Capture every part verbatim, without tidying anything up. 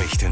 Nachrichten.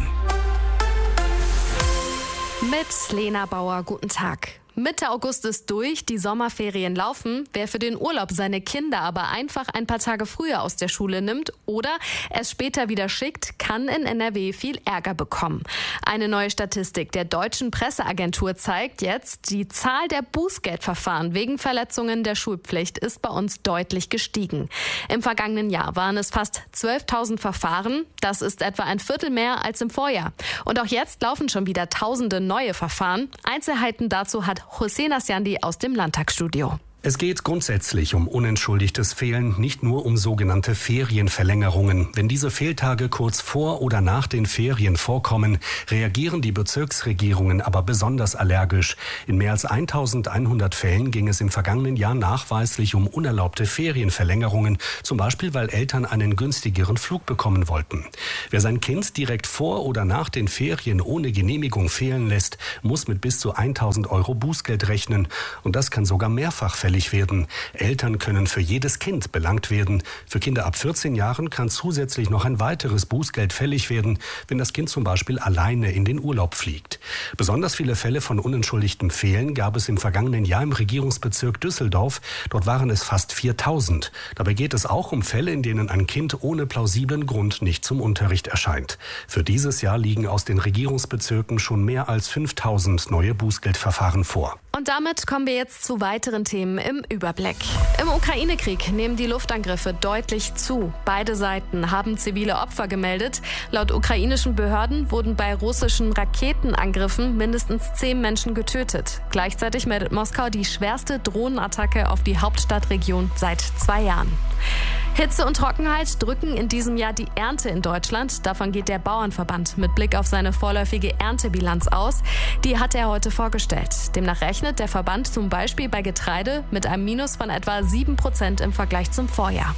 Mit Lena Bauer, guten Tag. Mitte August ist durch, die Sommerferien laufen. Wer für den Urlaub seine Kinder aber einfach ein paar Tage früher aus der Schule nimmt oder es später wieder schickt, kann in N R W viel Ärger bekommen. Eine neue Statistik der Deutschen Presseagentur zeigt jetzt, die Zahl der Bußgeldverfahren wegen Verletzungen der Schulpflicht ist bei uns deutlich gestiegen. Im vergangenen Jahr waren es fast zwölftausend Verfahren. Das ist etwa ein Viertel mehr als im Vorjahr. Und auch jetzt laufen schon wieder tausende neue Verfahren. Einzelheiten dazu hat Hussein Asyandi aus dem Landtagsstudio. Es geht grundsätzlich um unentschuldigtes Fehlen, nicht nur um sogenannte Ferienverlängerungen. Wenn diese Fehltage kurz vor oder nach den Ferien vorkommen, reagieren die Bezirksregierungen aber besonders allergisch. In mehr als eintausendeinhundert Fällen ging es im vergangenen Jahr nachweislich um unerlaubte Ferienverlängerungen, zum Beispiel weil Eltern einen günstigeren Flug bekommen wollten. Wer sein Kind direkt vor oder nach den Ferien ohne Genehmigung fehlen lässt, muss mit bis zu tausend Euro Bußgeld rechnen. Und das kann sogar mehrfach fällig werden. Eltern können für jedes Kind belangt werden. Für Kinder ab vierzehn Jahren kann zusätzlich noch ein weiteres Bußgeld fällig werden, wenn das Kind zum Beispiel alleine in den Urlaub fliegt. Besonders viele Fälle von unentschuldigtem Fehlen gab es im vergangenen Jahr im Regierungsbezirk Düsseldorf. Dort waren es fast viertausend. Dabei geht es auch um Fälle, in denen ein Kind ohne plausiblen Grund nicht zum Unterricht erscheint. Für dieses Jahr liegen aus den Regierungsbezirken schon mehr als fünftausend neue Bußgeldverfahren vor. Und damit kommen wir jetzt zu weiteren Themen im Überblick. Im Ukraine-Krieg nehmen die Luftangriffe deutlich zu. Beide Seiten haben zivile Opfer gemeldet. Laut ukrainischen Behörden wurden bei russischen Raketenangriffen mindestens zehn Menschen getötet. Gleichzeitig meldet Moskau die schwerste Drohnenattacke auf die Hauptstadtregion seit zwei Jahren. Hitze und Trockenheit drücken in diesem Jahr die Ernte in Deutschland. Davon geht der Bauernverband mit Blick auf seine vorläufige Erntebilanz aus. Die hat er heute vorgestellt. Demnach rechnet der Verband zum Beispiel bei Getreide mit einem Minus von etwa sieben Prozent im Vergleich zum Vorjahr.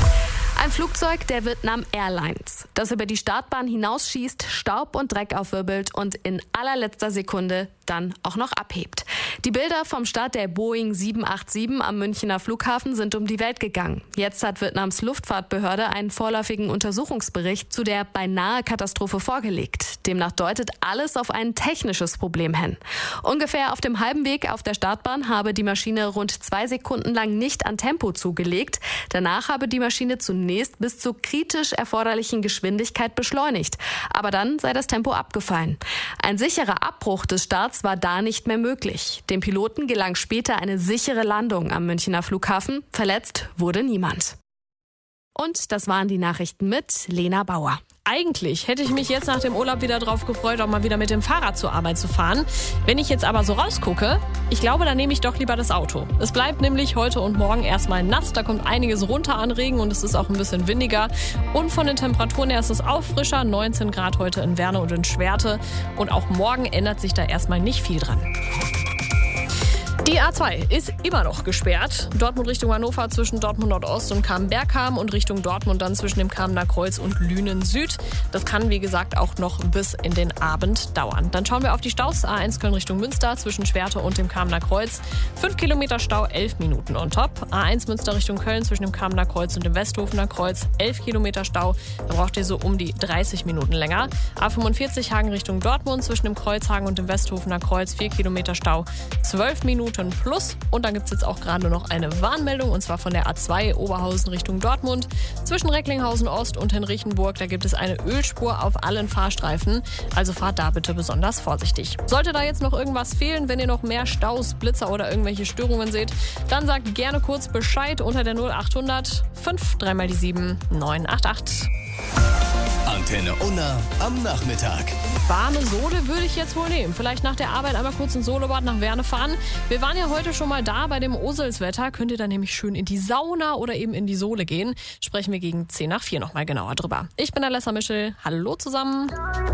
Ein Flugzeug der Vietnam Airlines, das über die Startbahn hinausschießt, Staub und Dreck aufwirbelt und in allerletzter Sekunde dann auch noch abhebt. Die Bilder vom Start der Boeing sieben acht sieben am Münchner Flughafen sind um die Welt gegangen. Jetzt hat Vietnams Luftfahrtbehörde einen vorläufigen Untersuchungsbericht zu der beinahe Katastrophe vorgelegt. Demnach deutet alles auf ein technisches Problem hin. Ungefähr auf dem halben Weg auf der Startbahn habe die Maschine rund zwei Sekunden lang nicht an Tempo zugelegt. Danach habe die Maschine zunächst bis zur kritisch erforderlichen Geschwindigkeit beschleunigt. Aber dann sei das Tempo abgefallen. Ein sicherer Abbruch des Starts war da nicht mehr möglich. Dem Piloten gelang später eine sichere Landung am Münchner Flughafen. Verletzt wurde niemand. Und das waren die Nachrichten mit Lena Bauer. Eigentlich hätte ich mich jetzt nach dem Urlaub wieder drauf gefreut, auch mal wieder mit dem Fahrrad zur Arbeit zu fahren. Wenn ich jetzt aber so rausgucke, ich glaube, dann nehme ich doch lieber das Auto. Es bleibt nämlich heute und morgen erstmal nass, da kommt einiges runter an Regen und es ist auch ein bisschen windiger. Und von den Temperaturen her ist es auch frischer, neunzehn Grad heute in Werne und in Schwerte. Und auch morgen ändert sich da erstmal nicht viel dran. Die A zwei ist immer noch gesperrt. Dortmund Richtung Hannover zwischen Dortmund Nordost und Kamen-Bergkamen und Richtung Dortmund dann zwischen dem Kamener Kreuz und Lünen Süd. Das kann, wie gesagt, auch noch bis in den Abend dauern. Dann schauen wir auf die Staus. A eins Köln Richtung Münster zwischen Schwerte und dem Kamener Kreuz. fünf Kilometer Stau, elf Minuten on top. A eins Münster Richtung Köln zwischen dem Kamener Kreuz und dem Westhofener Kreuz. elf Kilometer Stau. Da braucht ihr so um die dreißig Minuten länger. A fünfundvierzig Hagen Richtung Dortmund zwischen dem Kreuzhagen und dem Westhofener Kreuz. vier Kilometer Stau, zwölf Minuten plus. Und dann gibt es jetzt auch gerade noch eine Warnmeldung, und zwar von der A zwei Oberhausen Richtung Dortmund. Zwischen Recklinghausen Ost und Henrichenburg, da gibt es eine Ölspur auf allen Fahrstreifen. Also fahrt da bitte besonders vorsichtig. Sollte da jetzt noch irgendwas fehlen, wenn ihr noch mehr Staus, Blitzer oder irgendwelche Störungen seht, dann sagt gerne kurz Bescheid unter der null achthundert fünf dreimal die sieben neun acht acht. Antenne Unna am Nachmittag. Warme Sohle würde ich jetzt wohl nehmen. Vielleicht nach der Arbeit einmal kurz ins Solobad nach Werne fahren. Wir waren ja heute schon mal da bei dem Oselswetter. Könnt ihr dann nämlich schön in die Sauna oder eben in die Sohle gehen. Sprechen wir gegen zehn nach vier nochmal genauer drüber. Ich bin Alessa Mischel. Hallo zusammen.